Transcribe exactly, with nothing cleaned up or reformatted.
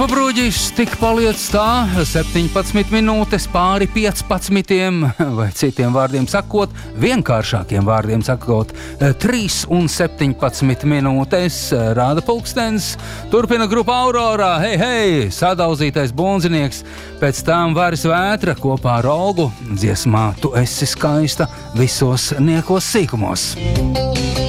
Pabrūģis tik paliec tā, septiņpadsmit minūtes pāri piecpadsmitiem, vai citiem vārdiem sakot, vienkāršākiem vārdiem sakot, trīs un septiņpadsmit minūtes rāda pulkstens. Turpina grupa Aurorā, hei, hei, sadauzītais bunzinieks, pēc tām varas vētra kopā ar Olgu, dziesmā Tu esi skaista visos niekos sīkumos.